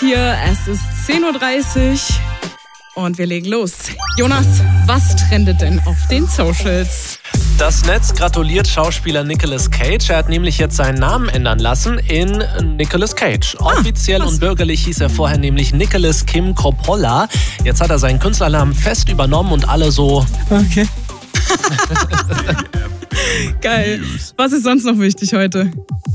hier. Es ist 10.30 Uhr und wir legen los. Jonas, was trendet denn auf den Socials? Das Netz gratuliert Schauspieler Nicolas Cage. Er hat nämlich jetzt seinen Namen ändern lassen in Nicolas Cage. Offiziell und bürgerlich hieß er vorher nämlich Nicolas Kim Coppola. Jetzt hat er seinen Künstlernamen fest übernommen und alle so... Okay. Geil. Was ist sonst noch wichtig heute?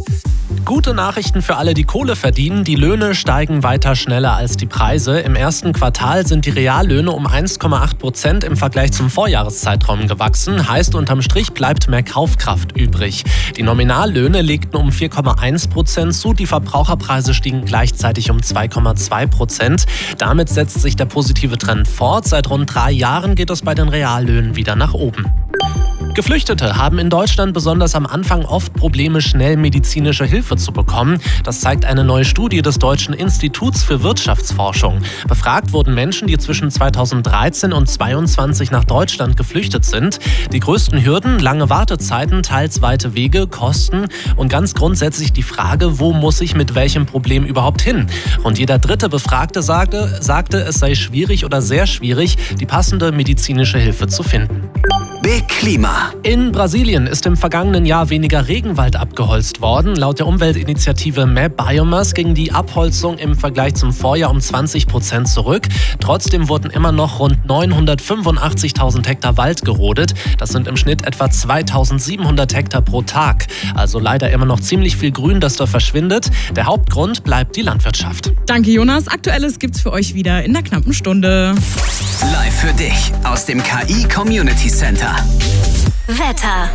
Gute Nachrichten für alle, die Kohle verdienen. Die Löhne steigen weiter schneller als die Preise. Im ersten Quartal sind die Reallöhne um 1,8% im Vergleich zum Vorjahreszeitraum gewachsen. Heißt, unterm Strich bleibt mehr Kaufkraft übrig. Die Nominallöhne legten um 4,1% zu. Die Verbraucherpreise stiegen gleichzeitig um 2,2%. Damit setzt sich der positive Trend fort. Seit rund 3 Jahren geht es bei den Reallöhnen wieder nach oben. Geflüchtete haben in Deutschland besonders am Anfang oft Probleme, schnell medizinische Hilfe zu bekommen. Das zeigt eine neue Studie des Deutschen Instituts für Wirtschaftsforschung. Befragt wurden Menschen, die zwischen 2013 und 2022 nach Deutschland geflüchtet sind. Die größten Hürden, lange Wartezeiten, teils weite Wege, Kosten und ganz grundsätzlich die Frage, wo muss ich mit welchem Problem überhaupt hin? Rund jeder dritte Befragte sagte, es sei schwierig oder sehr schwierig, die passende medizinische Hilfe zu finden. Big Klima. In Brasilien ist im vergangenen Jahr weniger Regenwald abgeholzt worden. Laut der Umweltinitiative Map Biomass ging die Abholzung im Vergleich zum Vorjahr um 20% zurück. Trotzdem wurden immer noch rund 985.000 Hektar Wald gerodet. Das sind im Schnitt etwa 2.700 Hektar pro Tag. Also leider immer noch ziemlich viel Grün, das da verschwindet. Der Hauptgrund bleibt die Landwirtschaft. Danke, Jonas. Aktuelles gibt's für euch wieder in der knappen Stunde. Live für dich aus dem KI Community Center. Wetter.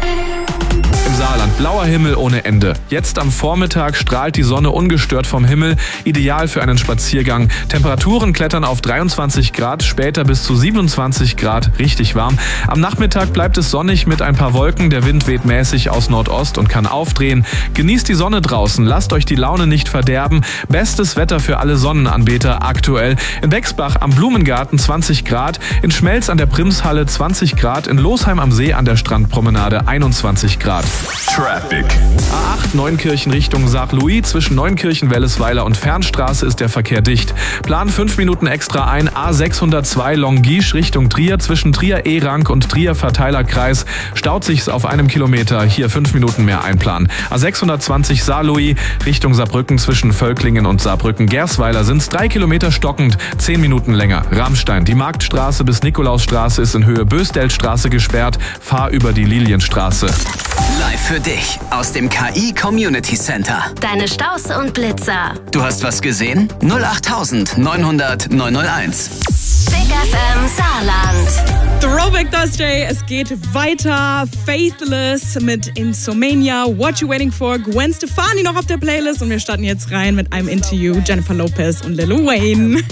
Im Saarland blauer Himmel ohne Ende. Jetzt am Vormittag strahlt die Sonne ungestört vom Himmel. Ideal für einen Spaziergang. Temperaturen klettern auf 23 Grad, später bis zu 27 Grad. Richtig warm. Am Nachmittag bleibt es sonnig mit ein paar Wolken. Der Wind weht mäßig aus Nordost und kann aufdrehen. Genießt die Sonne draußen. Lasst euch die Laune nicht verderben. Bestes Wetter für alle Sonnenanbeter aktuell. In Bexbach am Blumengarten 20 Grad. In Schmelz an der Primshalle 20 Grad. In Losheim am See an der Strandpromenade 21 Grad. Traffic. A8 Neunkirchen Richtung Saarlouis. Zwischen Neunkirchen, Wellesweiler und Fernstraße ist der Verkehr dicht. Plan 5 Minuten extra ein. A602 Longuiche Richtung Trier. Zwischen Trier-Ehrank und Trier-Verteilerkreis staut sich's auf 1 Kilometer. Hier 5 Minuten mehr einplanen. A620 Saarlouis Richtung Saarbrücken. Zwischen Völklingen und Saarbrücken-Gersweiler sind's 3 Kilometer stockend. 10 Minuten länger. Rammstein. Die Marktstraße bis Nikolausstraße ist in Höhe Bösdeltstraße gesperrt. Fahr über die Lilienstraße. Live für dich aus dem KI Community Center. Deine Staus und Blitzer. Du hast was gesehen? 08900 901. Big FM Saarland. Throwback Thursday, es geht weiter. Faithless mit Insomania. What You Waiting For? Gwen Stefani noch auf der Playlist. Und wir starten jetzt rein mit einem Interview. Jennifer Lopez und Lil Wayne.